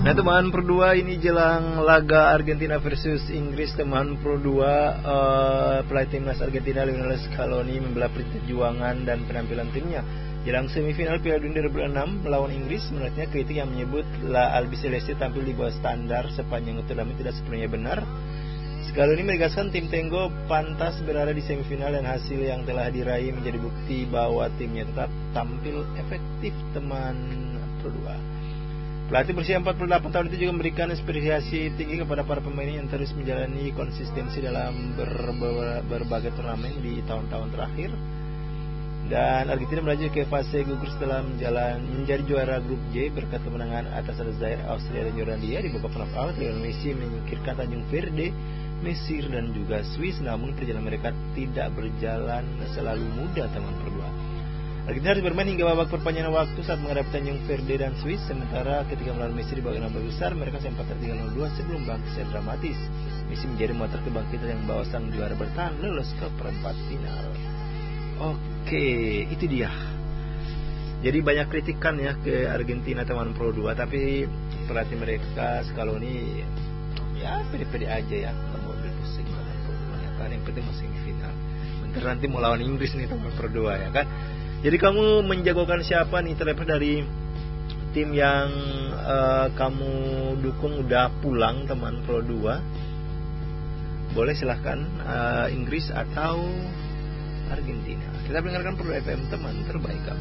Nah teman Pro 2, ini jelang laga Argentina versus Inggris. Teman Pro 2, pelatih timnas Argentina Lionel Scaloni membela perjuangan dan penampilan timnya jelang semifinal Piala Dunia 2006 melawan Inggris. Menurutnya kritik yang menyebut La Albiceleste tampil di bawah standar sepanjang turnamen tidak sepenuhnya benar. Scaloni menegaskan tim Tengo pantas berada di semifinal dan hasil yang telah diraih menjadi bukti bahwa timnya tetap tampil efektif. Teman Pro 2, pelatih berusia 48 tahun itu juga memberikan inspirasi tinggi kepada para pemain yang terus menjalani konsistensi dalam berbagai turnamen di tahun-tahun terakhir. Dan Argentina melaju ke fase gugur setelah menjadi juara grup J berkat kemenangan atas Aljazair, Austria dan Jordania di babak knockout. Lionel Messi menyingkirkan Tanjung Verde, Mesir dan juga Swiss, namun perjalanan mereka tidak berjalan selalu mudah. Teman Pro 2, Argentina harus bermain hingga babak perpanjangan waktu saat menghadapi Tanjung Verde dan Swiss. Sementara ketika melawan Mesir di babak 16 besar, mereka sempat tertinggal 0-2 sebelum bangkit secara dramatis. Messi menjadi motor kebangkitan yang membawa sang juara bertahan lolos ke perempat final. Oke, itu dia. Jadi banyak kritikan ya ke Argentina teman Pro 2, tapi pelatih mereka Scaloni ya pede-pede aja ya, nggak mau pusing teman Pro 2 ya kan. Yang penting masih semifinal. Bentar nanti mau lawan Inggris nih teman Pro 2 ya kan. Jadi kamu menjagokan siapa nih, terlepas dari tim yang kamu dukung udah pulang teman Pro 2? Boleh silahkan, Inggris atau Argentina. Kita dengarkan Pro FM, teman terbaik kamu.